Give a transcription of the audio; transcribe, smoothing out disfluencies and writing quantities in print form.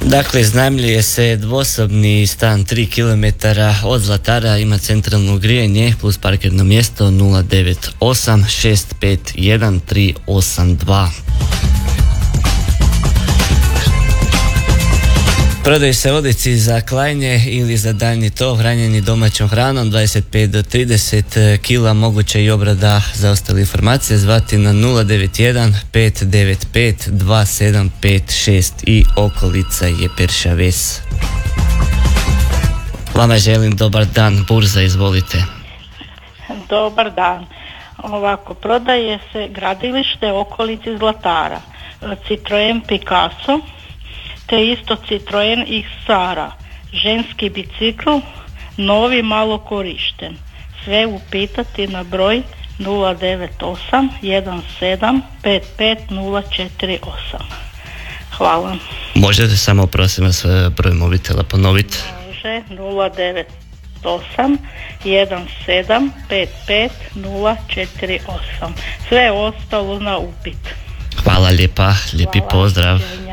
Dakle, iznajmljuje se dvosobni stan 3 km od Zlatara, ima centralno grijanje plus parkirno mjesto 098 651 382. Prodaju se odjeci za klanje ili za daljnji tov, hranjeni domaćom hranom, 25 do 30 kila, moguće i obrada. Za ostale informacije zvati na 091 595 2756 i okolica je Perša Ves. Vama želim dobar dan, burza, izvolite. Dobar dan. Ovako, prodaje se gradilište okolici Zlatara, Citroen Picasso, te isto Citroen XR, ženski bicikl, novi, malo korišten. Sve upitati na broj 098 17 55 048. Hvala. Možete samo, prosim vas, broj mobitela ponoviti? Može, 098 17 55 048. Sve ostalo na upit. Hvala lijepa, lijepi pozdrav.